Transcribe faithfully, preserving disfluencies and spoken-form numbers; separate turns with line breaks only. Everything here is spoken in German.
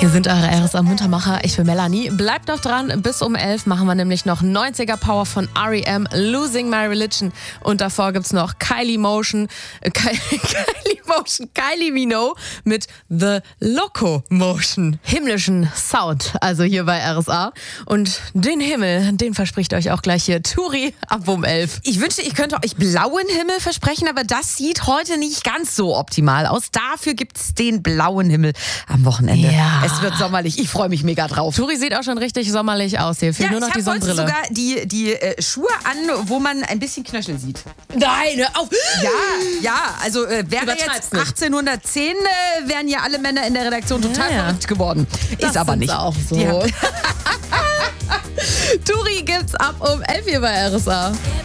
sind eure R S A-Muntermacher. Ich bin Melanie. Bleibt doch dran. Bis um elf machen wir nämlich noch neunziger Power von R E M, Losing My Religion. Und davor gibt's noch Kylie Motion, äh, Ky- Kylie Motion, Kylie Minogue mit The Loco Motion. Himmlischen Sound, also hier bei R S A. Und den Himmel, den verspricht euch auch gleich hier Turi ab um elf.
Ich wünschte, ich könnte euch blauen Himmel versprechen, aber das sieht heute nicht ganz so optimal aus. Dafür gibt's den blauen Himmel am Wochenende.
Ja.
Es wird sommerlich. Ich freue mich mega drauf.
Turi sieht auch schon richtig sommerlich aus hier. Fehlt
Ja,
nur noch
ich
die
habe heute
Sonnenbrille.
sogar die, die äh, Schuhe an, wo man ein bisschen Knöchel sieht.
Nein, hör auf!
Ja, ja, also äh, wäre
Übertreib's
jetzt
nicht.
achtzehnhundertzehn, äh, wären ja alle Männer in der Redaktion total
Ja, ja.
verrückt geworden.
Das
Ist aber
sind's
nicht.
auch so.
Die haben-
Turi gibt's ab um elf hier bei R S A.